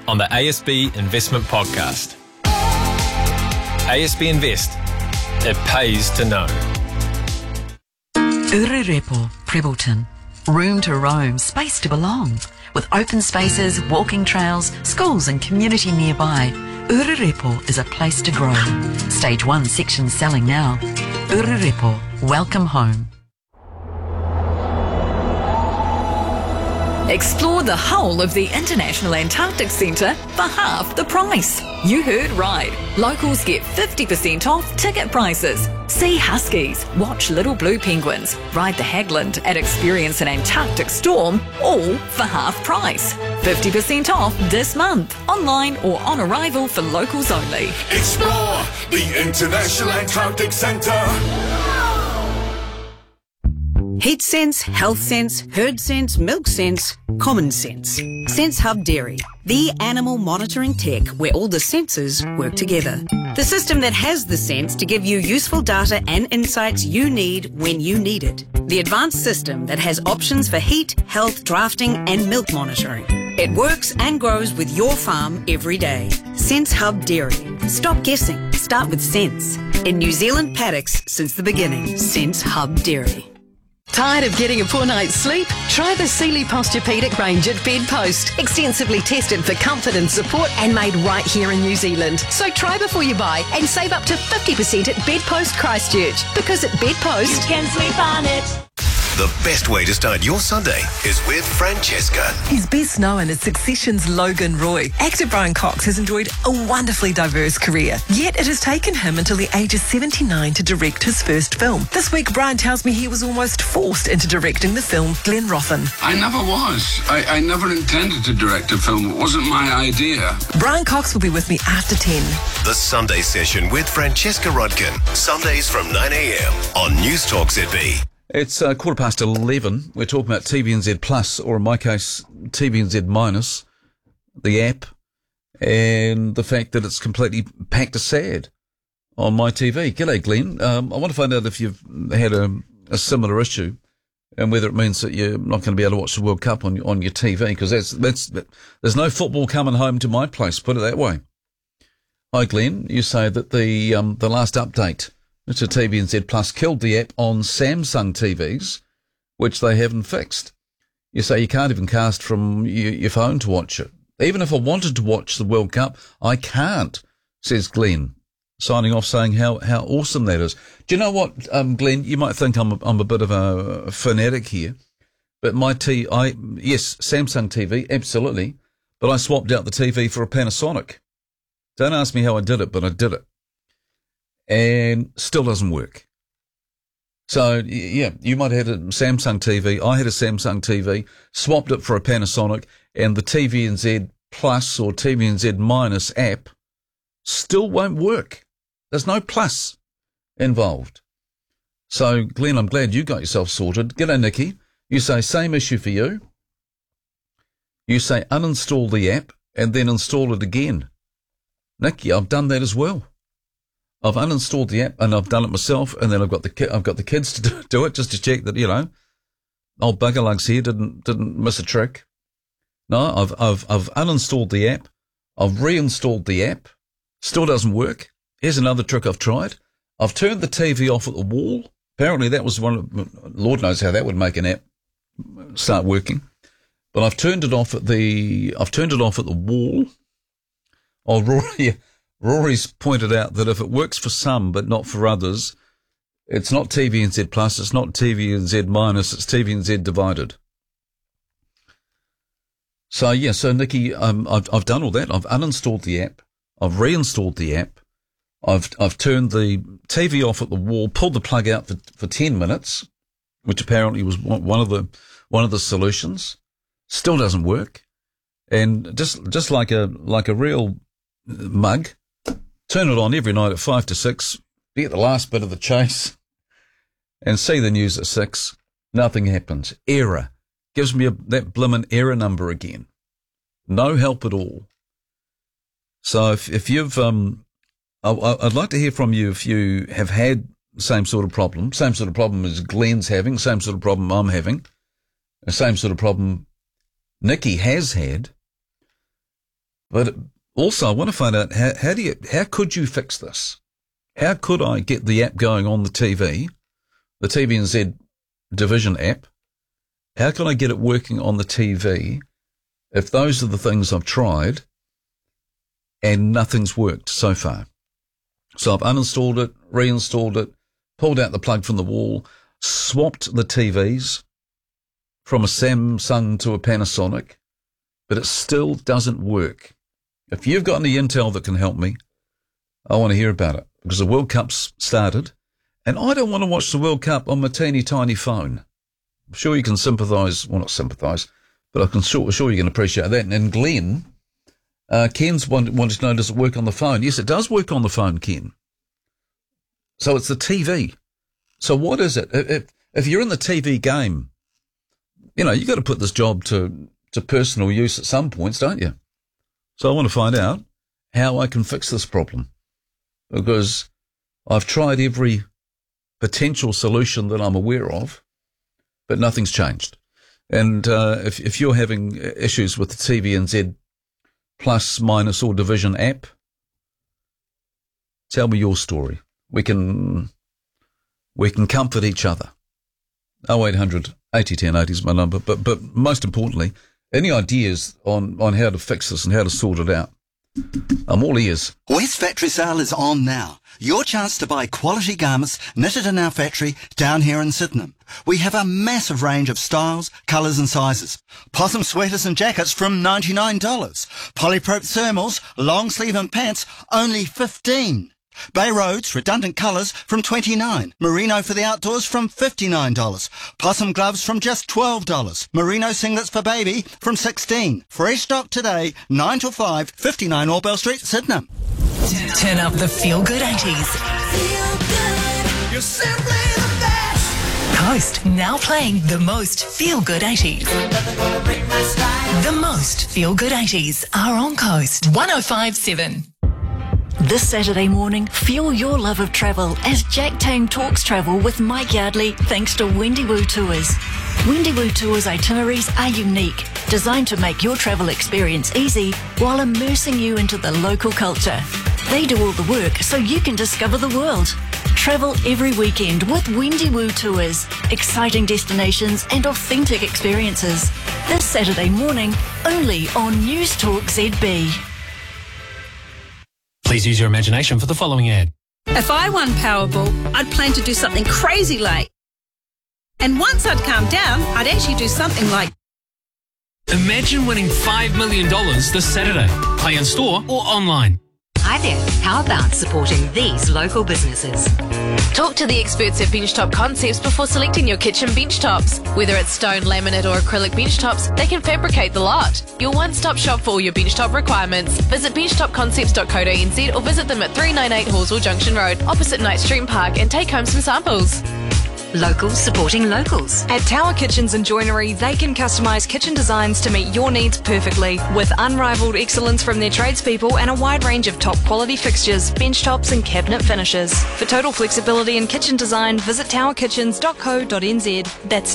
on the ASB Investment Podcast. ASB Invest. It pays to know. Urirepo, Prebbleton. Room to roam, space to belong. With open spaces, walking trails, schools and community nearby, Urirepo is a place to grow. Stage 1 section selling now. Urirepo, welcome home. Explore the whole of the International Antarctic Centre for half the price. You heard right. Locals get 50% off ticket prices. See huskies, watch little blue penguins, ride the Hagland and experience an Antarctic storm, all for half price. 50% off this month, online or on arrival for locals only. Explore the International Antarctic Centre. Heat sense, health sense, herd sense, milk sense, common sense. Sense Hub Dairy, the animal monitoring tech where all the senses work together. The system that has the sense to give you useful data and insights you need when you need it. The advanced system that has options for heat, health, drafting and milk monitoring. It works and grows with your farm every day. Sense Hub Dairy. Stop guessing. Start with sense. In New Zealand paddocks since the beginning. Sense Hub Dairy. Tired of getting a poor night's sleep? Try the Sealy Posturepedic range at Bedpost. Extensively tested for comfort and support and made right here in New Zealand. So try before you buy and save up to 50% at Bedpost Christchurch. Because at Bedpost, you can sleep on it. The best way to start your Sunday is with Francesca. He's best known as Succession's Logan Roy. Actor Brian Cox has enjoyed a wonderfully diverse career, yet it has taken him until the age of 79 to direct his first film. This week, Brian tells me he was almost forced into directing the film Glenrothan. I never was. I never intended to direct a film. It wasn't my idea. Brian Cox will be with me after 10. The Sunday Session with Francesca Rodkin. Sundays from 9 a.m. on News Talk ZB. It's 11:15. We're talking about TVNZ Plus, or in my case, TVNZ Minus, the app, and the fact that it's completely packed a sad on my TV. G'day, Glenn. I want to find out if you've had a similar issue and whether it means that you're not going to be able to watch the World Cup on your TV, because there's no football coming home to my place, put it that way. Hi, Glenn. You say that the last update to TVNZ Plus killed the app on Samsung TVs, which they haven't fixed. You say you can't even cast from your phone to watch it. Even if I wanted to watch the World Cup, I can't, says Glenn, signing off saying how awesome that is. Do you know what, Glenn? You might think I'm a bit of a fanatic here, but yes, Samsung TV, absolutely, but I swapped out the TV for a Panasonic. Don't ask me how I did it, but I did it. And still doesn't work. So, yeah, you might have had a Samsung TV. I had a Samsung TV, swapped it for a Panasonic, and the TVNZ Plus or TVNZ Minus app still won't work. There's no plus involved. So, Glenn, I'm glad you got yourself sorted. G'day, Nikki. You say same issue for you. You say uninstall the app and then install it again. Nikki, I've done that as well. I've uninstalled the app and I've done it myself, and then I've got the kids to do it just to check that, old Buggerlugs here didn't miss a trick. No, I've uninstalled the app. I've reinstalled the app. Still doesn't work. Here's another trick I've tried. I've turned the TV off at the wall. Apparently that was Lord knows how that would make an app start working. But I've turned it off at the wall. Oh, Rory's pointed out that if it works for some but not for others, it's not TVNZ Plus, it's not TVNZ Minus, it's TVNZ divided. So Nikki, I've done all that. I've uninstalled the app, I've reinstalled the app, I've turned the TV off at the wall, pulled the plug out for 10 minutes, which apparently was one of the solutions. Still doesn't work, and just like a real mug. Turn it on every night at 5 to 6, get the last bit of the chase, and see the news at 6. Nothing happens. Error. Gives me that blimmin' error number again. No help at all. So if you've, I'd like to hear from you if you have had the same sort of problem as Glenn's having, same sort of problem I'm having, the same sort of problem Nikki has had. But also, I want to find out how could you fix this? How could I get the app going on the TV, the TVNZ Division app? How can I get it working on the TV if those are the things I've tried and nothing's worked so far? So I've uninstalled it, reinstalled it, pulled out the plug from the wall, swapped the TVs from a Samsung to a Panasonic, but it still doesn't work. If you've got any intel that can help me, I want to hear about it, because the World Cup's started, and I don't want to watch the World Cup on my teeny tiny phone. I'm sure you can sympathise, well, not sympathise, but I can sure you can appreciate that. And Glenn, Ken's wanted to know, does it work on the phone? Yes, it does work on the phone, Ken. So it's the TV. So what is it? If you're in the TV game, you know, you've got to put this job to personal use at some points, don't you? So I want to find out how I can fix this problem, because I've tried every potential solution that I'm aware of, but nothing's changed. And if you're having issues with the TVNZ Plus, Minus or Division app, tell me your story. We can comfort each other. 0800 80 10 80 is my number. But most importantly, any ideas on how to fix this and how to sort it out? I'm all ears. West Factory Sale is on now. Your chance to buy quality garments knitted in our factory down here in Sydenham. We have a massive range of styles, colours and sizes. Possum sweaters and jackets from $99. Polyprop thermals, long sleeve and pants, only $15. Bay Roads, redundant colours from $29. Merino for the outdoors from $59. Possum gloves from just $12. Merino singlets for baby from $16. Fresh stock today, 9 till 5, 59 Orbell Street, Sydenham. Turn up the feel-good 80s. You're simply the best. Coast now playing the most feel-good 80s. The most feel-good 80s are on Coast 105.7. This Saturday morning, fuel your love of travel as Jack Tang talks travel with Mike Yardley thanks to Wendy Woo Tours. Wendy Woo Tours itineraries are unique, designed to make your travel experience easy while immersing you into the local culture. They do all the work so you can discover the world. Travel every weekend with Wendy Woo Tours. Exciting destinations and authentic experiences. This Saturday morning, only on News Talk ZB. Please use your imagination for the following ad. If I won Powerball, I'd plan to do something crazy like. And once I'd calmed down, I'd actually do something like. Imagine winning $5 million this Saturday. Play in store or online. Hi there. How about supporting these local businesses? Talk to the experts at Benchtop Concepts before selecting your kitchen bench tops. Whether it's stone, laminate or acrylic bench tops, they can fabricate the lot. Your one-stop shop for all your bench top requirements. Visit benchtopconcepts.co.nz or visit them at 398 Horsell Junction Road, opposite Knight Street Park, and take home some samples. Locals supporting locals. At Tower Kitchens and Joinery, they can customise kitchen designs to meet your needs perfectly, with unrivaled excellence from their tradespeople and a wide range of top quality fixtures, bench tops and cabinet finishes. For total flexibility in kitchen design, visit towerkitchens.co.nz. That's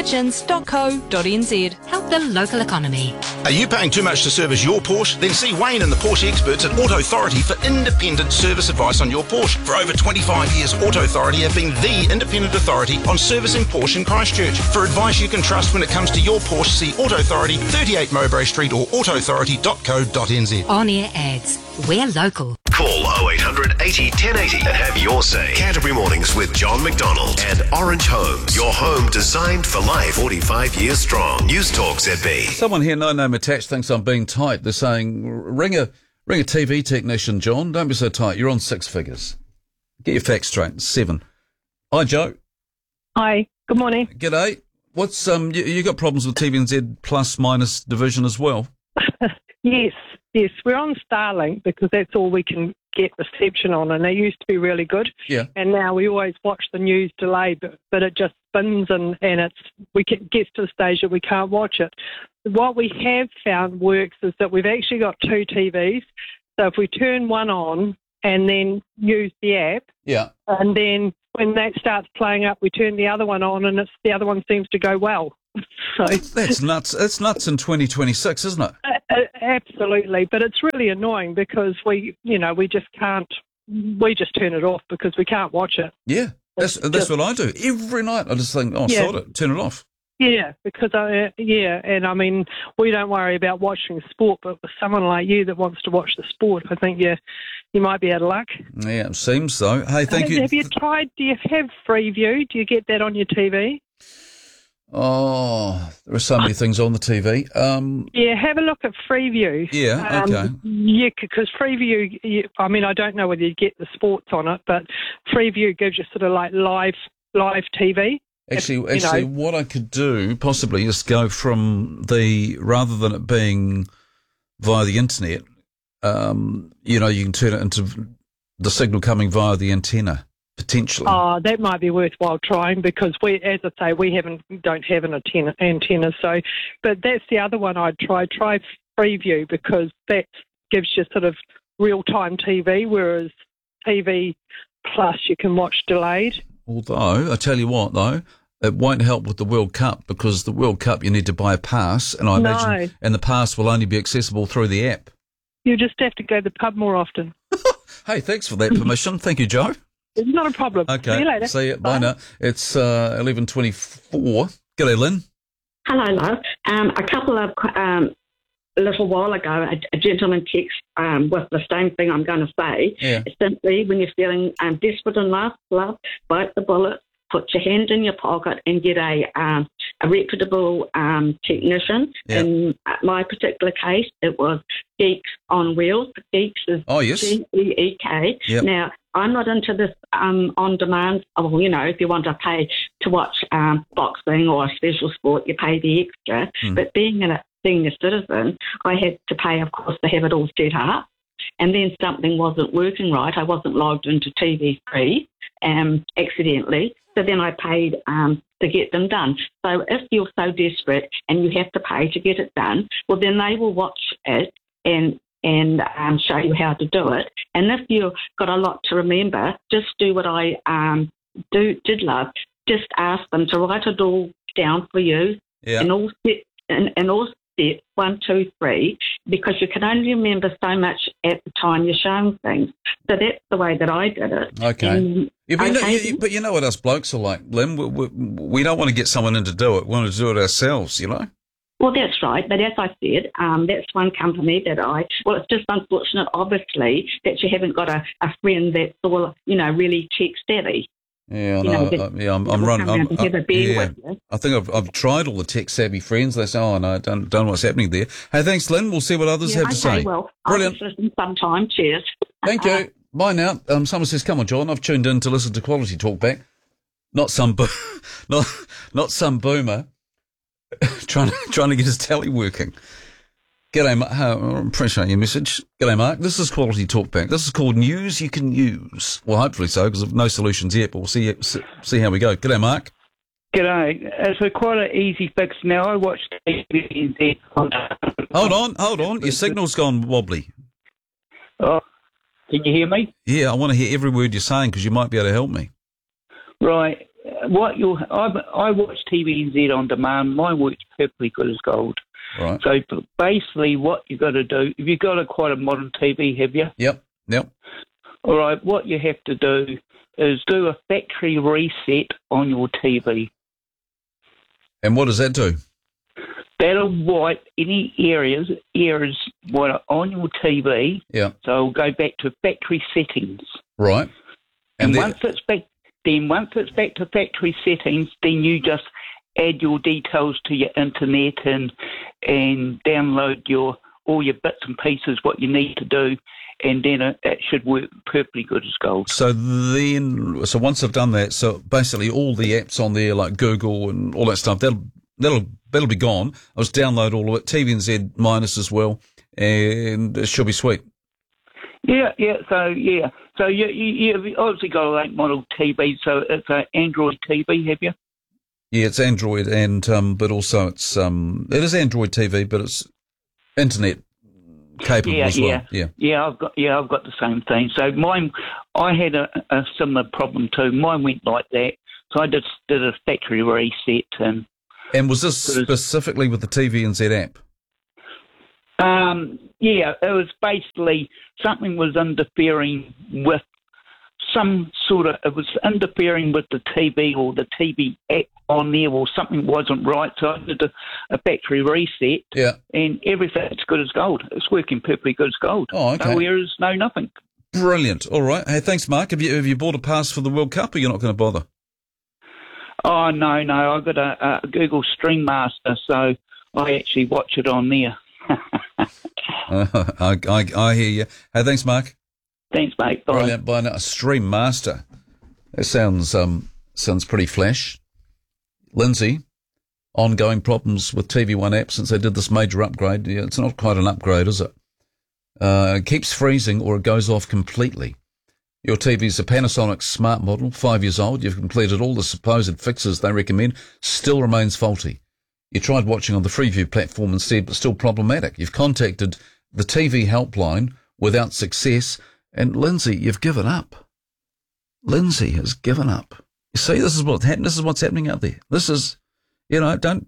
towerkitchens.co.nz. Help the local economy. Are you paying too much to service your Porsche? Then see Wayne and the Porsche experts at Auto Authority for independent service advice on your Porsche. For over 25 years, Auto Authority have been the independent authority on servicing Porsche in Christchurch. For advice you can trust when it comes to your Porsche, see Auto Authority, 38 Mowbray Street or autoauthority.co.nz. On-air ads. We're local. Call 0800 80 1080 and have your say. Canterbury Mornings with John McDonald and Orange Homes. Your home designed for life. 45 years strong. News Talk ZB. Someone here, no name attached, thinks I'm being tight. They're saying, ring a TV technician, John. Don't be so tight. You're on 6 figures. Get your facts straight. 7. Hi, Joe. Hi, good morning. G'day. What's you got problems with TVNZ Plus Minus Division as well? Yes, we're on Starlink because that's all we can get reception on, and it used to be really good. Yeah. And now we always watch the news delay, but it just spins and gets to the stage that we can't watch it. What we have found works is that we've actually got 2 TVs. So if we turn one on and then use the app, yeah, and then when that starts playing up, we turn the other one on, and the other one seems to go well. So that's nuts. It's nuts in 2026, isn't it? absolutely. But it's really annoying because we just can't. We just turn it off because we can't watch it. Yeah, that's what I do every night. I just think, sod it, turn it off. Yeah, because and I mean, we don't worry about watching sport, but with someone like you that wants to watch the sport, I think you might be out of luck. Yeah, it seems so. Hey, thank you. Have you tried? Do you have Freeview? Do you get that on your TV? Oh, there are so many things on the TV. Yeah, have a look at Freeview. Yeah, okay. Yeah, because Freeview, I don't know whether you get the sports on it, but Freeview gives you sort of like live TV. Actually, what I could do possibly is go from rather than it being via the internet, you can turn it into the signal coming via the antenna, potentially. Oh, that might be worthwhile trying because we don't have an antenna. So, but that's the other one I'd try. Try Freeview because that gives you sort of real-time TV, whereas TV Plus you can watch delayed. Although, I tell you what, though, it won't help with the World Cup because the World Cup you need to buy a pass, and I imagine, and the pass will only be accessible through the app. You just have to go to the pub more often. Hey, thanks for that permission. Thank you, Joe. Not a problem. Okay. See you later. See you. Bye now. It's 11:24. G'day, Lynn. Hello, love. A couple of a little while ago, a gentleman texted with the same thing I'm going to say. Yeah. Simply, when you're feeling desperate in love, bite the bullet, put your hand in your pocket and get a reputable technician. Yeah. In my particular case, it was Geeks on Wheels. Geeks is Geek. Yep. Now, I'm not into this on-demand. If you want to pay to watch boxing or a special sport, you pay the extra. But being a senior citizen, I had to pay, of course, to have it all set up. And then something wasn't working right. I wasn't logged into TV3 accidentally. So then I paid to get them done. So if you're so desperate and you have to pay to get it done, well, then they will watch it and show you how to do it. And if you've got a lot to remember, just do what I did love. Just ask them to write it all down for you in all steps, 1, 2, 3, because you can only remember so much at the time you're showing things. So that's the way that I did it. Okay. But you know what us blokes are like, Lynn? We don't want to get someone in to do it. We want to do it ourselves, you know? Well, that's right. But as I said, that's one company that it's just unfortunate, obviously, that you haven't got a friend that's all, really tech savvy. Yeah, I'm running. I think I've tried all the tech savvy friends. They say, "Oh no, don't know what's happening there." Hey, thanks, Lynn. We'll see what others have to say. Well, brilliant. I'll just listen sometime. Cheers. Thank you. Bye now. Someone says, "Come on, John. I've tuned in to listen to Quality Talk back. Not some boomer trying to get his tally working." G'day, Mark. I appreciate your message. G'day, Mark. This is Quality Talkback. This is called News You Can Use. Well, hopefully so, because I've no solutions yet, but we'll see how we go. G'day, Mark. G'day. It's quite an easy fix now. I watch TVNZ. Hold on. Your signal's gone wobbly. Oh, can you hear me? Yeah, I want to hear every word you're saying, because you might be able to help me. Right. I watch TVNZ on demand. Mine works perfectly good as gold. Right. So basically what you've got to do, if you've got quite a modern TV, have you? Yep. All right, what you have to do is do a factory reset on your TV. And what does that do? That'll wipe any errors what are on your TV. Yeah. So it'll go back to factory settings. Right. And once it's back to factory settings, then you just add your details to your internet and download all your bits and pieces, what you need to do, and then it should work perfectly good as gold. So once I've done that, so basically all the apps on there, like Google and all that stuff, that'll be gone. I'll just download all of it, TVNZ minus as well, and it should be sweet. Yeah. So you've obviously got a late model TV, so it's an Android TV, have you? Yeah, it's Android, and but also it is Android TV, but it's internet capable as well. Yeah, I've got the same thing. So mine, I had a similar problem too. Mine went like that, so I just did a factory reset. And was this specifically with the TVNZ app? Yeah, it was basically something was interfering with it was interfering with the TV or the TV app on there, or something wasn't right. So I did a factory reset, and everything's good as gold. It's working perfectly good as gold. Oh, okay. No errors, no nothing. Brilliant. All right. Hey, thanks, Mark. Have you bought a pass for the World Cup, or you're not going to bother? Oh, no. I've got a Google Stream Master, so I actually watch it on there. I hear you. Hey, thanks, Mark. Thanks, mate. Bye. Brilliant. By now, a Stream Master. That sounds pretty flash. Lindsay, ongoing problems with TV One app since they did this major upgrade. Yeah, it's not quite an upgrade, is it? It keeps freezing or it goes off completely. Your TV's a Panasonic Smart model, 5 years old. You've completed all the supposed fixes they recommend. Still remains faulty. You tried watching on the Freeview platform instead, but still problematic. You've contacted the TV helpline without success. And Lindsay, you've given up. Lindsay has given up. You see, this is what's happening. This is what's happening out there. This is, don't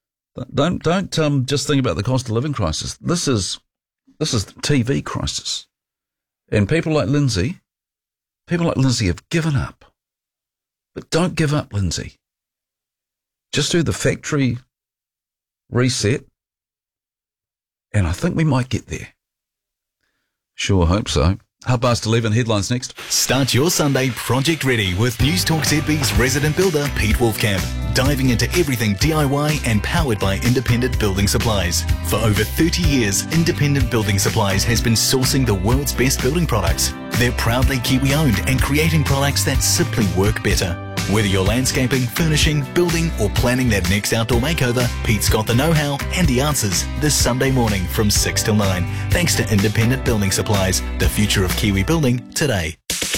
just think about the cost of living crisis. This is the TV crisis. And people like Lindsay have given up. But don't give up, Lindsay. Just do the factory reset, and I think we might get there. Sure hope so. 11:30 headlines next. Start your Sunday project ready with News Talk ZB's resident builder, Pete Wolfcamp. Diving into everything DIY and powered by Independent Building Supplies. For over 30 years, Independent Building Supplies has been sourcing the world's best building products. They're proudly Kiwi owned and creating products that simply work better. Whether you're landscaping, furnishing, building or planning that next outdoor makeover, Pete's got the know-how and the answers this Sunday morning from 6 till 9. Thanks to Independent Building Supplies, the future of Kiwi building today.